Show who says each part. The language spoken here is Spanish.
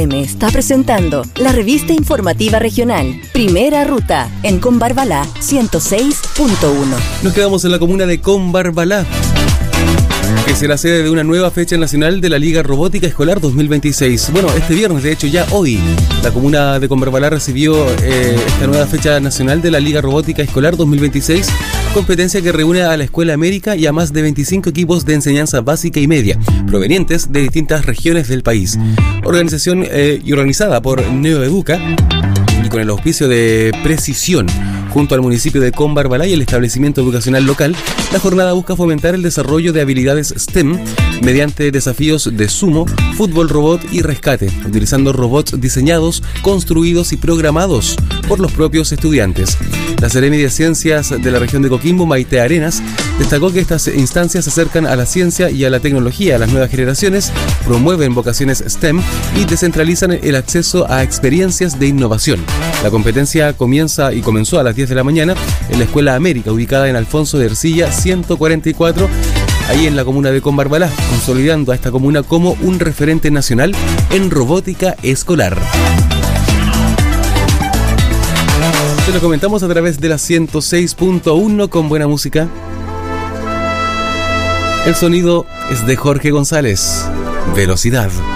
Speaker 1: Está presentando la revista informativa regional Primera Ruta en Combarbalá 106.1.
Speaker 2: Nos quedamos en la comuna de Combarbalá, que será sede de una nueva fecha nacional de la Liga Robótica Escolar 2026. Bueno, este viernes, de hecho ya hoy, la comuna de Combarbalá recibió esta nueva fecha nacional de la Liga Robótica Escolar 2026, competencia que reúne a la Escuela América y a más de 25 equipos de enseñanza básica y media, provenientes de distintas regiones del país. Organización y organizada por Neoeduca y con el auspicio de Precisión, junto al municipio de Combarbalá y el establecimiento educacional local, la jornada busca fomentar el desarrollo de habilidades STEM mediante desafíos de sumo, fútbol robot y rescate, utilizando robots diseñados, construidos y programados por los propios estudiantes. La Seremi de Ciencias de la región de Coquimbo, Maite Arenas, destacó que estas instancias se acercan a la ciencia y a la tecnología a las nuevas generaciones, promueven vocaciones STEM y descentralizan el acceso a experiencias de innovación. La competencia comenzó a las 10 de la mañana en la Escuela América, ubicada en Alfonso de Ercilla 144, ahí en la comuna de Combarbalá, consolidando a esta comuna como un referente nacional en robótica escolar. Se lo comentamos a través de la 106.1 con buena música. El sonido es de Jorge González. Velocidad.